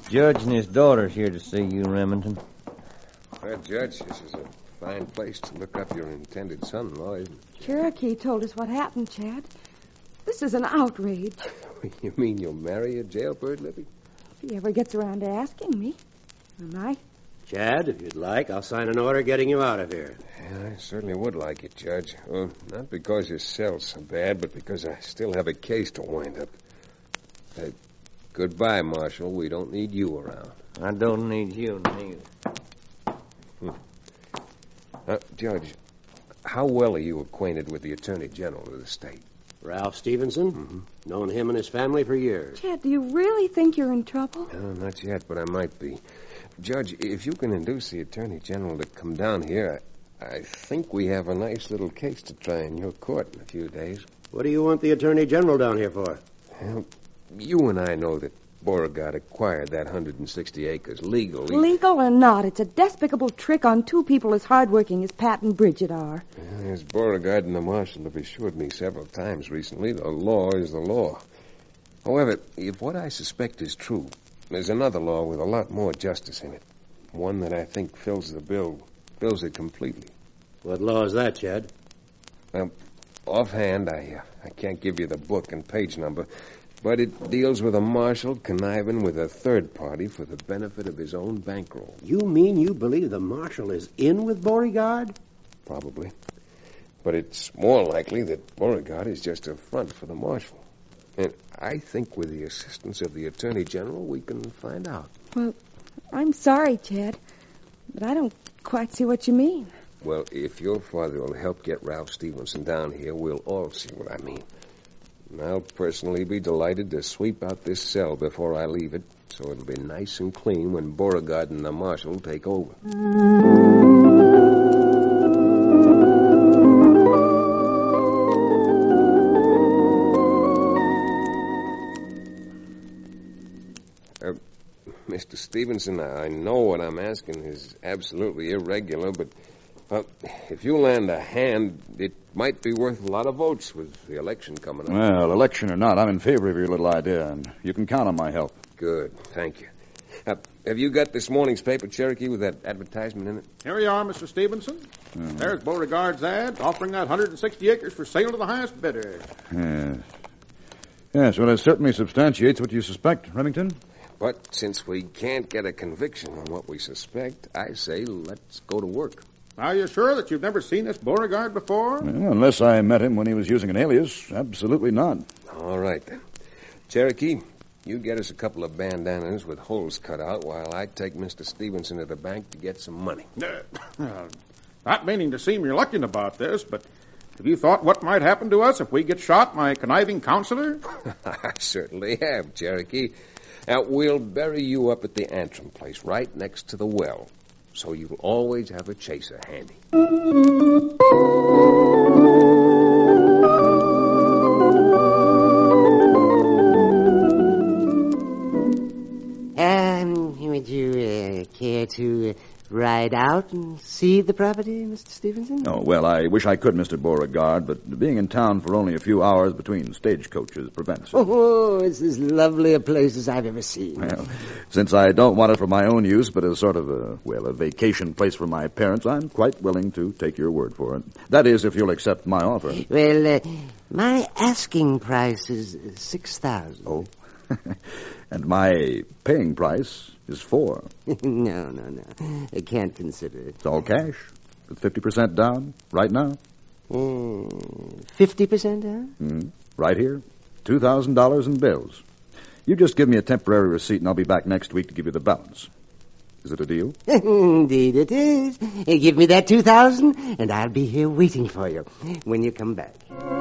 Judge and his daughter's here to see you, Remington. Well, Judge, this is a fine place to look up your intended son-in-law, isn't it? Cherokee told us what happened, Chad. This is an outrage. You mean you'll marry a jailbird, Libby? If he ever gets around to asking me. Am I? Chad, if you'd like, I'll sign an order getting you out of here. Yeah, I certainly would like it, Judge. Well, not because your cell's so bad, but because I still have a case to wind up. Goodbye, Marshal. We don't need you around. I don't need you neither. Judge, how well are you acquainted with the Attorney General of the state? Ralph Stevenson? Mm-hmm. Known him and his family for years. Chad, do you really think you're in trouble? No, not yet, but I might be. Judge, if you can induce the Attorney General to come down here, I think we have a nice little case to try in your court in a few days. What do you want the Attorney General down here for? Well, you and I know that Beauregard acquired that 160 acres legally. Legal or not, it's a despicable trick on two people as hardworking as Pat and Bridget are. As Beauregard and the Marshal have assured me several times recently, the law is the law. However, if what I suspect is true, there's another law with a lot more justice in it. One that I think fills the bill, fills it completely. What law is that, Chad? Well, offhand, I can't give you the book and page number, but it deals with a marshal conniving with a third party for the benefit of his own bankroll. You mean you believe the Marshal is in with Beauregard? Probably. But it's more likely that Beauregard is just a front for the marshal. And I think with the assistance of the Attorney General, we can find out. Well, I'm sorry, Chad, but I don't quite see what you mean. Well, if your father will help get Ralph Stevenson down here, we'll all see what I mean. And I'll personally be delighted to sweep out this cell before I leave it, so it'll be nice and clean when Beauregard and the marshal take over. Mr. Stevenson, I know what I'm asking is absolutely irregular, but if you lend a hand, it might be worth a lot of votes with the election coming up. Well, election or not, I'm in favor of your little idea, and you can count on my help. Good, thank you. Have you got this morning's paper, Cherokee, with that advertisement in it? Here you are, Mr. Stevenson. Mm-hmm. There's Beauregard's ad offering that 160 acres for sale to the highest bidder. Yes, well, it certainly substantiates what you suspect, Remington. But since we can't get a conviction on what we suspect, I say let's go to work. Are you sure that you've never seen this Beauregard before? Well, unless I met him when he was using an alias, absolutely not. All right, then. Cherokee, you get us a couple of bandanas with holes cut out while I take Mr. Stevenson to the bank to get some money. Not meaning to seem reluctant about this, but have you thought what might happen to us if we get shot, my conniving counselor? I certainly have, Cherokee. Now, we'll bury you up at the Antrim place, right next to the well, so you'll always have a chaser handy. Would you care to ride out and see the property, Mr. Stevenson? Oh, well, I wish I could, Mr. Beauregard, but being in town for only a few hours between stagecoaches prevents it. Oh, it's as lovely a place as I've ever seen. Well, since I don't want it for my own use, but as sort of a vacation place for my parents, I'm quite willing to take your word for it. That is, if you'll accept my offer. Well, my asking price is $6,000. Oh, and my paying price is $4,000. No. I can't consider it. It's all cash, with 50% down, right now. 50% down? Right here, $2,000 in bills. You just give me a temporary receipt, and I'll be back next week to give you the balance. Is it a deal? Indeed it is. Give me that $2,000, and I'll be here waiting for you when you come back.